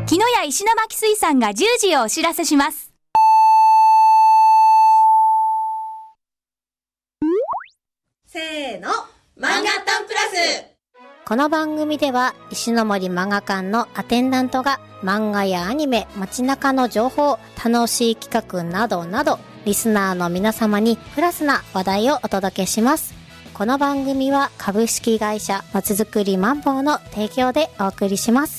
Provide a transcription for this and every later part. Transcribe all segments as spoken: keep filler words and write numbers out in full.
木の屋石巻水産がじゅうじをお知らせします。 せーの、漫画タンプラス。 この番組では石ノ森漫画館のアテンダントが漫画やアニメ、街中の情報、楽しい企画などなどリスナーの皆様にプラスな話題をお届けします。この番組は株式会社まちづくりマンボウの提供でお送りします。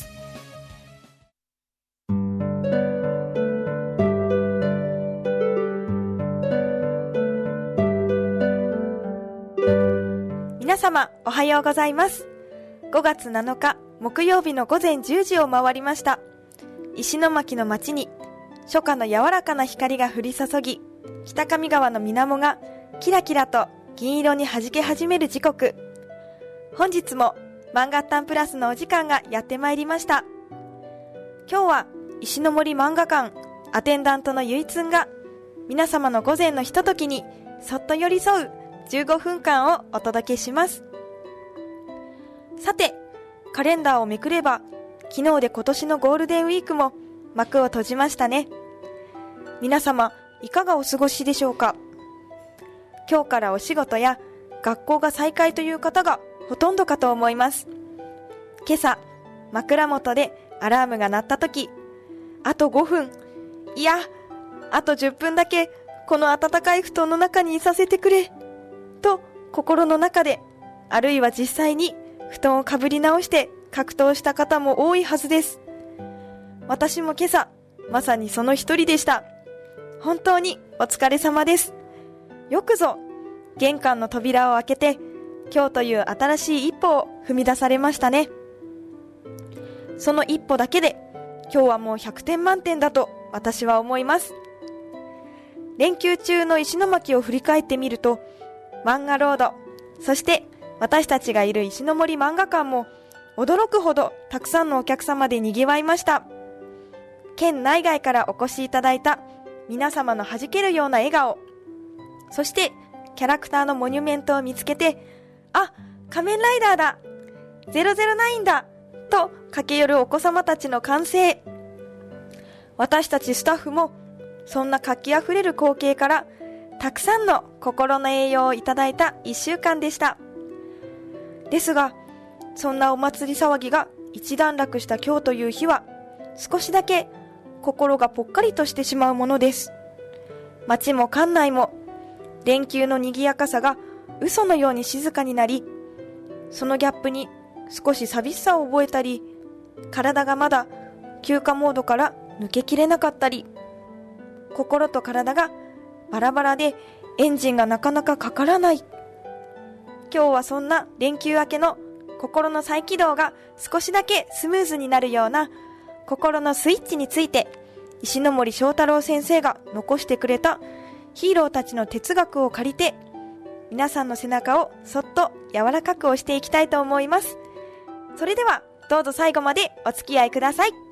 皆様おはようございます。ごがつなのか木曜日のごぜんじゅうじを回りました。石巻の街に初夏の柔らかな光が降り注ぎ、北上川の水面がキラキラと銀色に弾け始める時刻。本日も漫画タンプラスのお時間がやってまいりました。今日は石ノ森漫画館アテンダントのゆいつんが皆様の午前のひとときにそっと寄り添うじゅうごふんかんをお届けします。さて、カレンダーをめくれば昨日で今年のゴールデンウィークも幕を閉じましたね。皆様いかがお過ごしでしょうか。今日からお仕事や学校が再開という方がほとんどかと思います。今朝枕元でアラームが鳴った時、あとごふん、いやあとじゅっぷんだけこの暖かい布団の中にいさせてくれと心の中で、あるいは実際に布団をかぶり直して格闘した方も多いはずです。私も今朝まさにその一人でした。本当にお疲れ様です。よくぞ玄関の扉を開けて今日という新しい一歩を踏み出されましたね。その一歩だけで今日はもうひゃくてん満点だと私は思います。連休中の石巻を振り返ってみると、漫画ロード、そして私たちがいる石ノ森漫画館も驚くほどたくさんのお客様で賑わいました。県内外からお越しいただいた皆様の弾けるような笑顔、そしてキャラクターのモニュメントを見つけて、あ、仮面ライダーだ、ゼロゼロナインだと駆け寄るお子様たちの歓声。私たちスタッフもそんな活気あふれる光景からたくさんの心の栄養をいただいた一週間でした。ですが、そんなお祭り騒ぎが一段落した今日という日は、少しだけ心がぽっかりとしてしまうものです。街も館内も連休の賑やかさが嘘のように静かになり、そのギャップに少し寂しさを覚えたり、体がまだ休暇モードから抜けきれなかったり、心と体がバラバラでエンジンがなかなかかからない。今日はそんな連休明けの心の再起動が少しだけスムーズになるような心のスイッチについて、石ノ森章太郎先生が残してくれたヒーローたちの哲学を借りて、皆さんの背中をそっと柔らかく押していきたいと思います。それではどうぞ最後までお付き合いください。